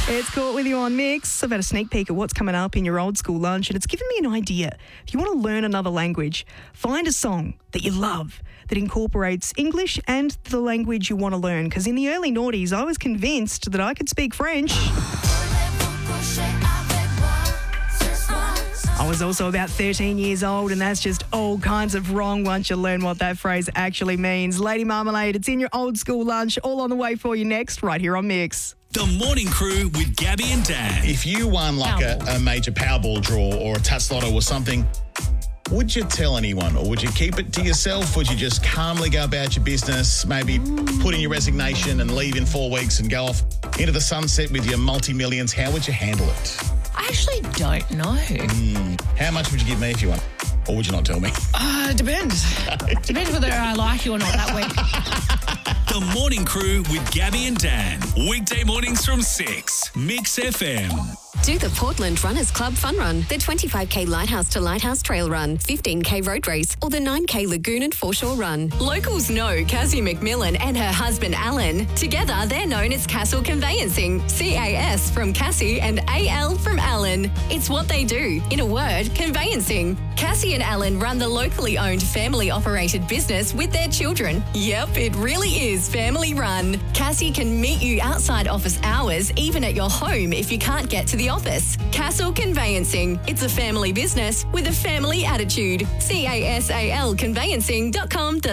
It's Caught with you on Mix. I've had a sneak peek at what's coming up in your old school lunch, and it's given me an idea. If you want to learn another language, find a song that you love that incorporates English and the language you want to learn. Because in the early noughties, I was convinced that I could speak French. I was also about 13 years old, and that's just all kinds of wrong once you learn what that phrase actually means. Lady Marmalade, it's in your old school lunch, all on the way for you next, right here on Mix. The Morning Crew with Gabby and Dan. If you won like a major Powerball draw or a Tats Lotto or something, would you tell anyone or would you keep it to yourself? Would you just calmly go about your business, maybe put in your resignation and leave in 4 weeks and go off into the sunset with your multi-millions? How would you handle it? I actually don't know. How much would you give me if you won? Or would you not tell me? Depends. Depends whether I like you or not that week. The Morning Crew with Gabby and Dan. Weekday mornings from 6. Mix FM. Do the Portland Runners Club Fun Run, the 25k Lighthouse to Lighthouse Trail Run, 15k Road Race, or the 9k Lagoon and Foreshore Run. Locals know Cassie McMillan and her husband Alan. Together, they're known as Castle Conveyancing, CAS from Cassie and AL from Alan. It's what they do. In a word, conveyancing. Cassie and Alan run the locally owned family-operated business with their children. Yep, it really is family run. Cassie can meet you outside office hours, even at your home if you can't get to the office. Castle Conveyancing. It's a family business with a family attitude. casalconveyancing.com.au.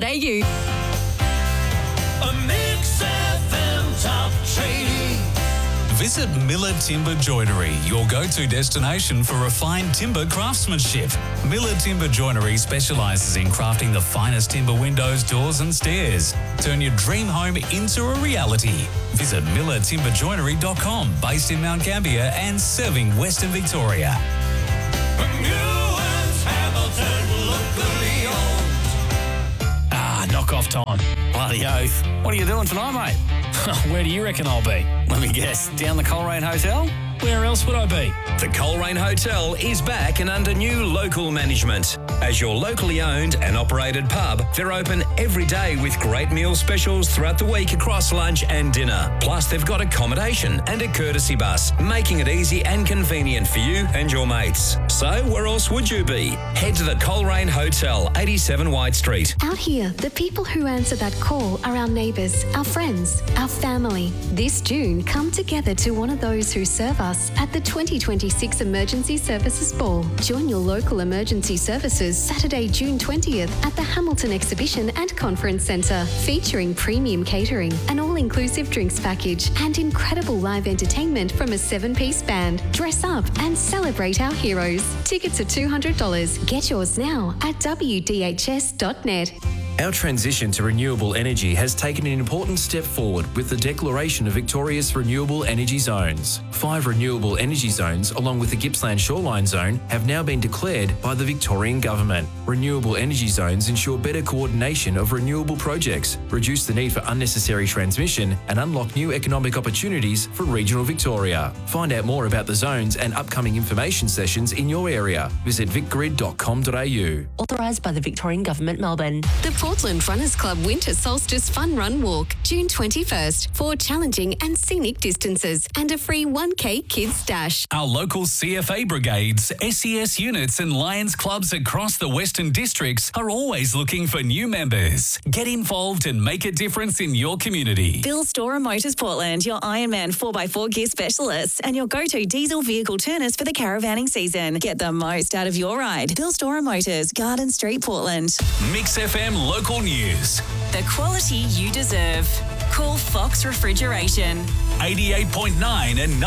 A Mix FM top trading. Visit Miller Timber Joinery, your go-to destination for refined timber craftsmanship. Miller Timber Joinery specialises in crafting the finest timber windows, doors and stairs. Turn your dream home into a reality. Visit millertimberjoinery.com, based in Mount Gambier and serving Western Victoria. Knock off time. Bloody oath. What are you doing tonight, mate? Where do you reckon I'll be? Let me guess. Down the Coleraine Hotel? Where else would I be? The Coleraine Hotel is back and under new local management. As your locally owned and operated pub, they're open every day with great meal specials throughout the week across lunch and dinner. Plus, they've got accommodation and a courtesy bus, making it easy and convenient for you and your mates. So, where else would you be? Head to the Coleraine Hotel, 87 White Street. Out here, the people who answer that call are our neighbours, our friends, our family. This June, come together to honour those who serve us at the 2026 Emergency Services Ball. Join your local emergency services Saturday, June 20th at the Hamilton Exhibition and Conference Centre, featuring premium catering, an all-inclusive drinks package, and incredible live entertainment from a 7-piece band. Dress up and celebrate our heroes. Tickets are $200. Get yours now at wdhs.net. Our transition to renewable energy has taken an important step forward with the declaration of Victoria's Renewable Energy Zones. 5 renewable energy zones, along with the Gippsland Shoreline Zone, have now been declared by the Victorian Government. Renewable energy zones ensure better coordination of renewable projects, reduce the need for unnecessary transmission, and unlock new economic opportunities for regional Victoria. Find out more about the zones and upcoming information sessions in your area. Visit vicgrid.com.au. Authorised by the Victorian Government, Melbourne. The Portland Runners Club Winter Solstice Fun Run Walk, June 21st, 4 challenging and scenic distances and a free 1K Kids Dash. Our local CFA brigades, SES units and Lions clubs across the Western Districts are always looking for new members. Get involved and make a difference in your community. Bill Storer Motors Portland, your Ironman 4x4 gear specialists and your go-to diesel vehicle turners for the caravanning season. Get the most out of your ride. Bill Storer Motors, Garden Street, Portland. Mix FM local news. The quality you deserve. Call Fox Refrigeration. 88.9 and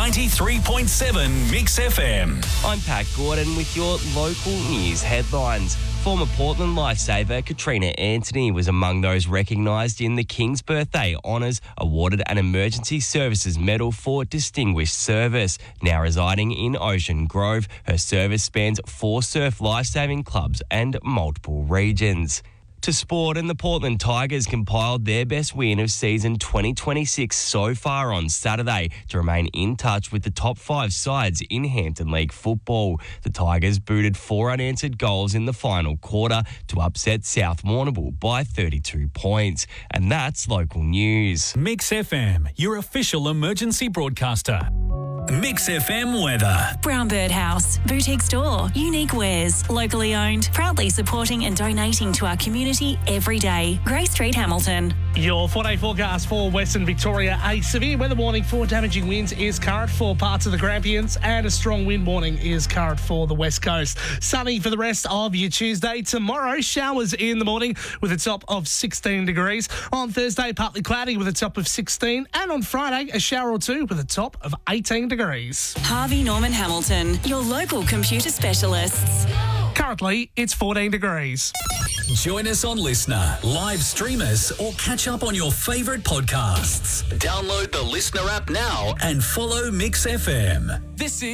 93.7 Mix FM. I'm Pat Gordon with your local news headlines. Former Portland lifesaver Katrina Anthony was among those recognised in the King's Birthday Honours, awarded an Emergency Services Medal for Distinguished Service. Now residing in Ocean Grove, her service spans 4 surf lifesaving clubs and multiple regions. To sport, and the Portland Tigers compiled their best win of season 2026 so far on Saturday to remain in touch with the top 5 sides in Hampton League football. The Tigers booted 4 unanswered goals in the final quarter to upset South Warrnambool by 32 points. And that's local news. Mix FM, your official emergency broadcaster. Mix FM weather. Brown Bird House, boutique store, unique wares, locally owned, proudly supporting and donating to our community every day. Grey Street, Hamilton. Your 4-day forecast for Western Victoria. A severe weather warning for damaging winds is current for parts of the Grampians, and a strong wind warning is current for the West Coast. Sunny for the rest of your Tuesday. Tomorrow, showers in the morning with a top of 16 degrees. On Thursday, partly cloudy with a top of 16. And on Friday, a shower or two with a top of 18 degrees. Harvey Norman Hamilton, your local computer specialists. Currently, it's 14 degrees. Join us on Listener, live stream us, or catch up on your favourite podcasts. Download the Listener app now and follow Mix FM. This is